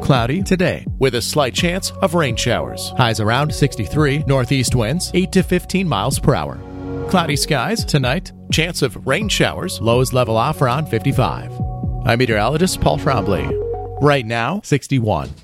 Cloudy today with a slight chance of rain showers. Highs around 63, northeast winds 8 to 15 miles per hour. Cloudy skies tonight, chance of rain showers, lows level off around 55. I'm meteorologist Paul Trombley. Right now, 61.